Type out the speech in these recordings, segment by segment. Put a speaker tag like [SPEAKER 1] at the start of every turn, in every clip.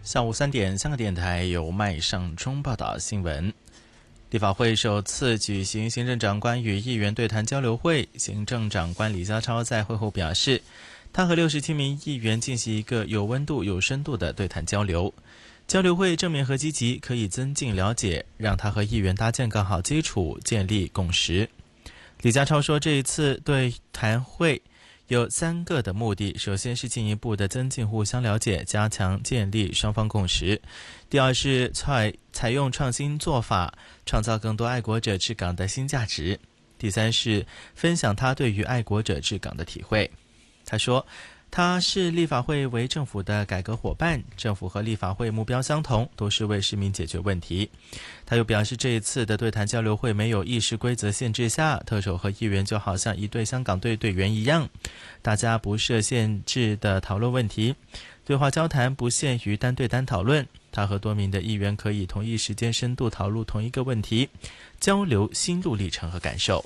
[SPEAKER 1] 下午3点，香港电台由麦尚中报道新闻。立法会首次举行行政长官与议员对谈交流会，行政长官李家超在会后表示，他和67名议员进行一个有温度、有深度的对谈交流。交流会正面和积极，可以增进了解，让他和议员搭建更好基础，建立共识。李家超说，这一次对谈会有3个的目的，首先是进一步的增进互相了解，加强建立双方共识。第二是采用创新做法，创造更多爱国者治港的新价值。第三是分享他对于爱国者治港的体会。他说，他视立法会为政府的改革伙伴，政府和立法会目标相同，都是为市民解决问题。他又表示，这一次的对谈交流会没有议事规则限制下，特首和议员就好像一对香港队队员一样，大家不设限制的讨论问题，对话交谈不限于单对单讨论。他和多名的议员可以同一时间深度讨论同一个问题，交流心路历程和感受。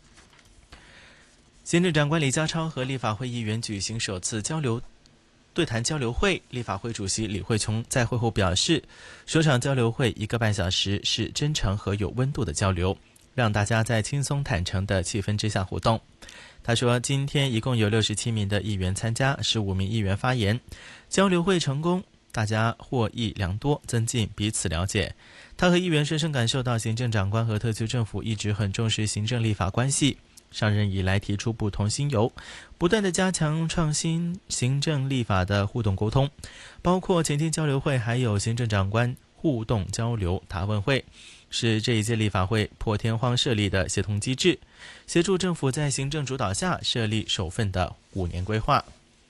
[SPEAKER 1] 行政长官李家超和立法会议员举行首次对谈交流会，立法会主席李慧琼在会后表示，首场交流会1个半小时是真诚和有温度的交流，让大家在轻松坦诚的气氛之下互动。他说，今天一共有67名的议员参加，15名议员发言，交流会成功，大家获益良多，增进彼此了解。他和议员深深感受到行政长官和特区政府一直很重视行政立法关系，上任以来提出不同新猷，不断的加强创新行政立法的互动沟通，包括前天交流会还有行政长官互动交流答问会，是这一届立法会破天荒设立的协同机制，协助政府在行政主导下设立首份的5年规划。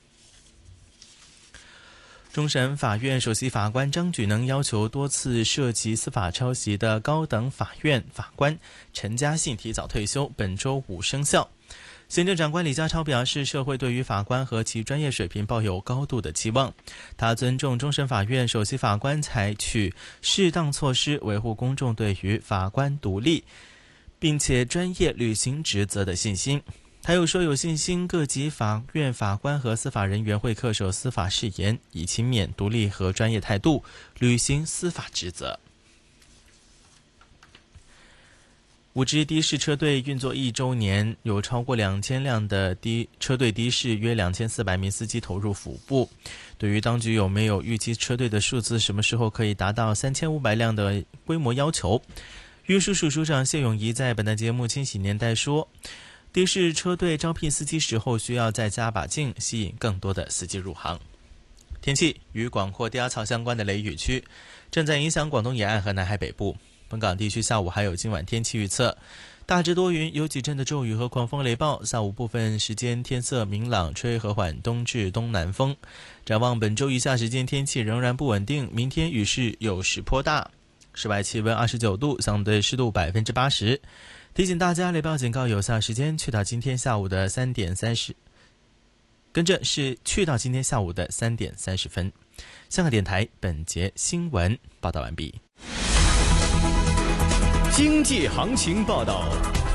[SPEAKER 1] 终审法院首席法官张举能要求多次涉及司法抄袭的高等法院法官陈嘉信提早退休，本周5生效。行政长官李家超表示，社会对于法官和其专业水平抱有高度的期望，他尊重终审法院首席法官采取适当措施，维护公众对于法官独立并且专业履行职责的信心。他又说，有信心各级法院法官和司法人员会恪守司法誓言，以勤勉、独立和专业态度履行司法职责。5支的士车队运作1周年，有超过2000辆的车队的士，约2400名司机投入服务。对于当局有没有预计车队的数字什么时候可以达到3500辆的规模要求，运输署署长谢永仪在本台节目《千禧年代》说，的士车队招聘司机时候需要再加把劲，吸引更多的司机入行。天气，与广阔低压槽相关的雷雨区正在影响广东沿岸和南海北部。本港地区下午还有今晚天气预测，大致多云，有几阵的骤雨和狂风雷暴，下午部分时间天色明朗，吹和缓东至东南风。展望本周余下时间天气仍然不稳定，明天雨势有时颇大。室外气温29度，相对湿度80%。提醒大家，雷暴警告有效时间去到今天下午的3点30，跟着是去到今天下午的3点30分。香港电台本节新闻报道完毕。
[SPEAKER 2] 经济行情报道，